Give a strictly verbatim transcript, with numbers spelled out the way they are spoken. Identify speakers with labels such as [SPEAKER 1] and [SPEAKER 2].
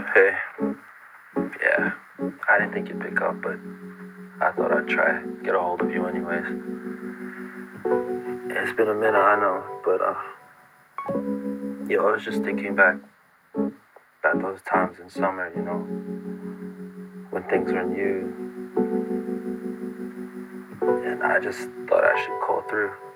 [SPEAKER 1] Hey, yeah, I didn't think you'd pick up, but I thought I'd try get a hold of you anyways. It's been a minute, I know, but uh, yo, I was just thinking back about those times in summer, you know, when things were new, and I just thought I should call through.